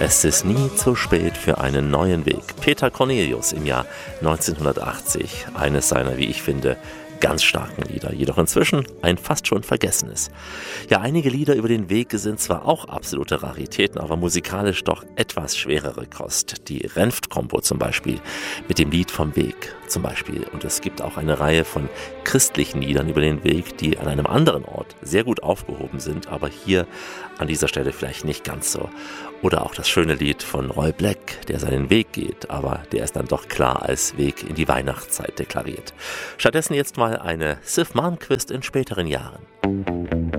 Es ist nie zu spät für einen neuen Weg. Peter Cornelius im Jahr 1980. Eines seiner, wie ich finde, ganz starken Lieder, jedoch inzwischen ein fast schon vergessenes. Ja, einige Lieder über den Weg sind zwar auch absolute Raritäten, aber musikalisch doch etwas schwerere Kost. Die Renft-Kombo zum Beispiel mit dem Lied vom Weg zum Beispiel. Und es gibt auch eine Reihe von christlichen Liedern über den Weg, die an einem anderen Ort sehr gut aufgehoben sind, aber hier an dieser Stelle vielleicht nicht ganz so. Oder auch das schöne Lied von Roy Black, der seinen Weg geht, aber der ist dann doch klar als Weg in die Weihnachtszeit deklariert. Stattdessen jetzt mal eine Sif Malmkvist in späteren Jahren.